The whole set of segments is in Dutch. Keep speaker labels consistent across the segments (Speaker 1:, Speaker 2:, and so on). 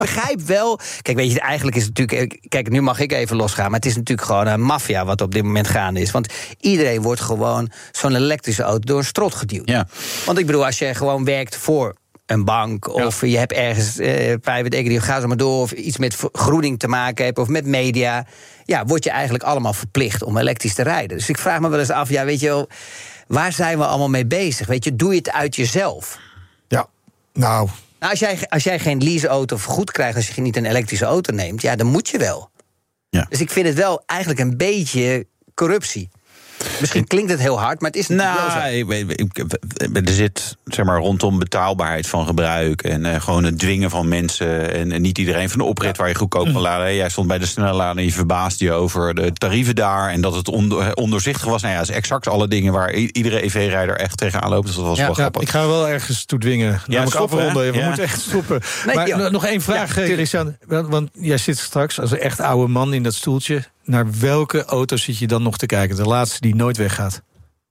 Speaker 1: begrijp wel. Kijk, weet je, eigenlijk is het natuurlijk. Kijk, nu mag ik even losgaan. Maar het is natuurlijk gewoon een maffia wat op dit moment gaande is. Want iedereen wordt gewoon zo'n elektrische auto door een strot geduwd. Ja. Want ik bedoel, als je gewoon werkt voor een bank, of je hebt ergens private equity, of ga zo maar door, of iets met vergroening te maken hebt, of met media, word je eigenlijk allemaal verplicht om elektrisch te rijden. Dus ik vraag me wel eens af, weet je wel, waar zijn we allemaal mee bezig? Weet je, doe je het uit jezelf?
Speaker 2: Ja, nou,
Speaker 1: als jij geen leaseauto vergoed krijgt, als je niet een elektrische auto neemt, dan moet je wel. Ja. Dus ik vind het wel eigenlijk een beetje corruptie. Misschien klinkt het heel hard, maar het is natuurlijk wel zo.
Speaker 3: Er zit, zeg maar, rondom betaalbaarheid van gebruik en gewoon het dwingen van mensen en niet iedereen van de oprit waar je goedkoop kan laden. Jij stond bij de snelle laden en je verbaasde je over de tarieven daar en dat het ondoorzichtig was. Nou ja, dat is exact alle dingen waar iedere EV-rijder echt tegenaan loopt. Dus dat was wel grappig.
Speaker 2: Ik ga wel ergens toe dwingen. Namelijk afronden. We moeten echt stoppen. Maar nog één vraag, Christian. Want jij zit straks als een echt oude man in dat stoeltje. Naar welke auto zit je dan nog te kijken? De laatste die nooit weggaat.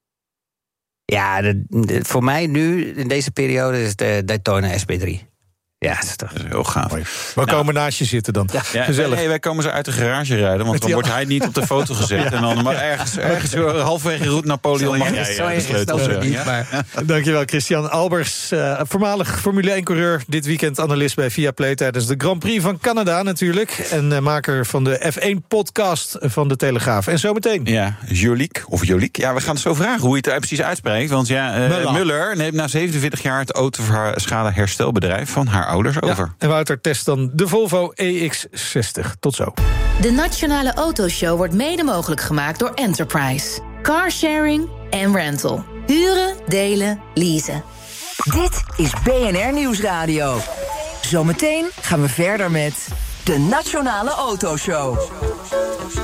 Speaker 1: Ja, voor mij nu, in deze periode, is de Daytona SP3. Ja, dat is toch
Speaker 3: heel gaaf.
Speaker 2: We komen naast je zitten dan. Ja, gezellig.
Speaker 3: Wij komen ze uit de garage rijden, want dan wordt hij niet op de foto gezet. En dan maar ergens halverwege route Napoleon mag jij.
Speaker 2: Dankjewel, Christian Albers. Voormalig Formule 1-coureur. Dit weekend analist bij Viaplay tijdens de Grand Prix van Canada natuurlijk. En maker van de F1-podcast van De Telegraaf. En zometeen.
Speaker 3: Ja, Jolik. Ja, we gaan het zo vragen hoe je het precies uitspreekt. Want Muller neemt na 47 jaar het autoschadeherstelbedrijf van haar ouders over.
Speaker 2: En Wouter test dan de Volvo EX60. Tot zo.
Speaker 4: De Nationale Autoshow wordt mede mogelijk gemaakt door Enterprise. Carsharing en rental. Huren, delen, leasen.
Speaker 5: Dit is BNR Nieuwsradio. Zometeen gaan we verder met de Nationale Autoshow.